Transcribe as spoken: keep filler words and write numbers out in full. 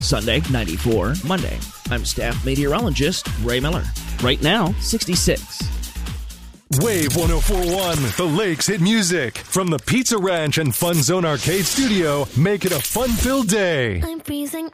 Sunday, ninety-four. Monday, I'm staff meteorologist Ray Miller. Right now, sixty-six. Wave one oh four point one, the Lakes hit music. From the Pizza Ranch and Fun Zone Arcade Studio, make it a fun-filled day. I'm freezing